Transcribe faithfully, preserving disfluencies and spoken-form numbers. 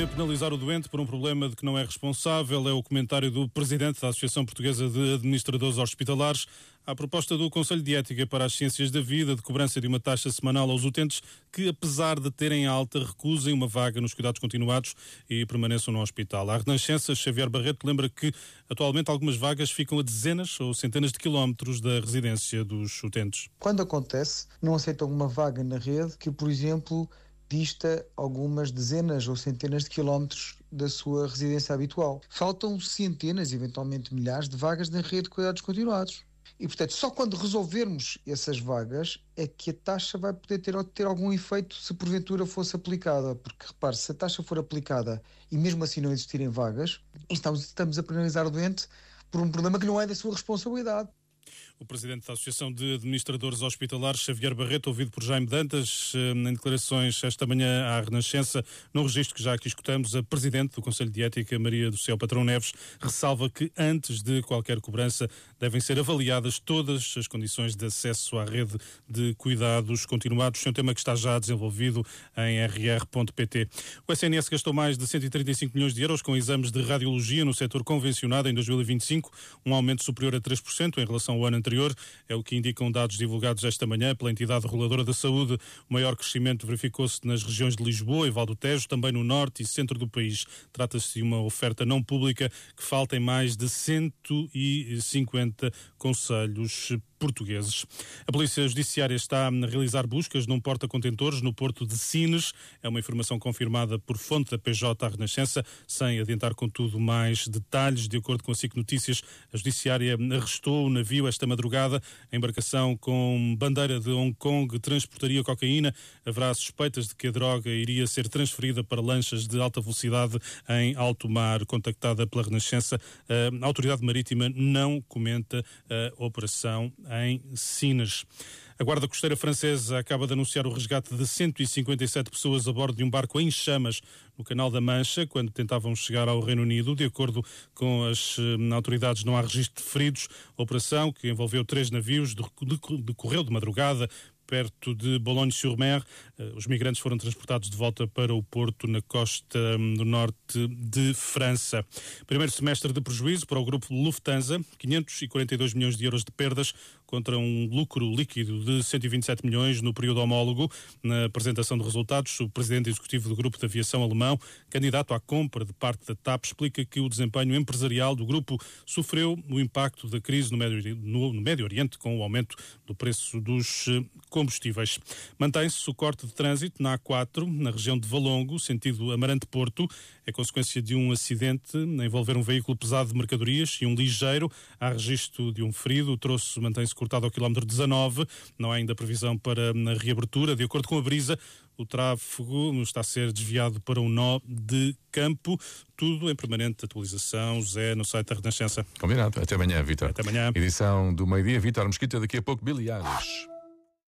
Poder penalizar o doente por um problema de que não é responsável é o comentário do presidente da Associação Portuguesa de Administradores Hospitalares à proposta do Conselho de Ética para as Ciências da Vida de cobrança de uma taxa semanal aos utentes que, apesar de terem alta, recusem uma vaga nos cuidados continuados e permaneçam no hospital. A Renascença, Xavier Barreto, lembra que atualmente algumas vagas ficam a dezenas ou centenas de quilómetros da residência dos utentes. Quando acontece, não aceitam uma vaga na rede que, por exemplo, dista algumas dezenas ou centenas de quilómetros da sua residência habitual. Faltam centenas, eventualmente milhares, de vagas na rede de cuidados continuados. E, portanto, só quando resolvermos essas vagas é que a taxa vai poder ter, ter algum efeito se porventura fosse aplicada. Porque, repare, se a taxa for aplicada e mesmo assim não existirem vagas, estamos, estamos a penalizar o doente por um problema que não é da sua responsabilidade. O presidente da Associação de Administradores Hospitalares, Xavier Barreto, ouvido por Jaime Dantas, em declarações esta manhã à Renascença, no registro que já aqui escutamos, a presidente do Conselho de Ética, Maria do Céu Patrão Neves, ressalva que antes de qualquer cobrança devem ser avaliadas todas as condições de acesso à rede de cuidados continuados, um tema que está já desenvolvido em r r ponto p t. O S N S gastou mais de cento e trinta e cinco milhões de euros com exames de radiologia no setor convencionado em dois mil e vinte e cinco, um aumento superior a três por cento em relação ao ano anterior, é o que indicam dados divulgados esta manhã pela entidade reguladora da saúde. O maior crescimento verificou-se nas regiões de Lisboa e Val do Tejo, também no norte e centro do país. Trata-se de uma oferta não pública que falta em mais de cento e cinquenta concelhos portugueses. A Polícia Judiciária está a realizar buscas num porta-contentores no porto de Sines. É uma informação confirmada por fonte da P J à Renascença, sem adiantar, contudo, mais detalhes. De acordo com a S I C Notícias, a Judiciária arrestou o navio esta madrugada. A embarcação com bandeira de Hong Kong transportaria cocaína. Haverá suspeitas de que a droga iria ser transferida para lanchas de alta velocidade em alto mar. Contactada pela Renascença, a Autoridade Marítima não comenta a operação em Sines. A Guarda Costeira Francesa acaba de anunciar o resgate de cento e cinquenta e sete pessoas a bordo de um barco em chamas no Canal da Mancha, quando tentavam chegar ao Reino Unido. De acordo com as eh, autoridades, não há registro de feridos. A operação, que envolveu três navios, decorreu de madrugada perto de Boulogne-sur-Mer. Os migrantes foram transportados de volta para o Porto, na costa do norte de França. Primeiro semestre de prejuízo para o grupo Lufthansa, quinhentos e quarenta e dois milhões de euros de perdas contra um lucro líquido de cento e vinte e sete milhões no período homólogo. Na apresentação de resultados, o presidente executivo do grupo de aviação alemão, candidato à compra de parte da T A P, explica que o desempenho empresarial do grupo sofreu o impacto da crise no Médio, no, no Médio Oriente, com o aumento do preço dos combustíveis. Mantém-se o corte de trânsito na A quatro, na região de Valongo, sentido Amarante-Porto. É consequência de um acidente a envolver um veículo pesado de mercadorias e um ligeiro. Há registro de um ferido. O troço mantém-se cortado ao quilómetro dezanove. Não há ainda previsão para a reabertura. De acordo com a Brisa, o tráfego está a ser desviado para um nó de Campo. Tudo em permanente atualização, Zé, no site da Renascença. Combinado. Até amanhã, Vítor. Até amanhã. Edição do meio-dia. Vítor Mesquita, daqui a pouco, Biliares.